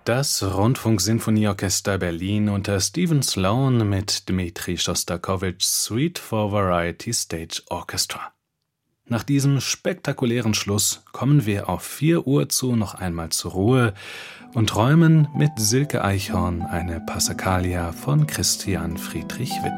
Das Rundfunksinfonieorchester Berlin unter Stephen Sloan mit Dmitri Schostakowitschs Suite for Variety Stage Orchestra. Nach diesem spektakulären Schluss kommen wir auf 4 Uhr zu noch einmal zur Ruhe und träumen mit Silke Eichhorn eine Passacaglia von Christian Friedrich Witt.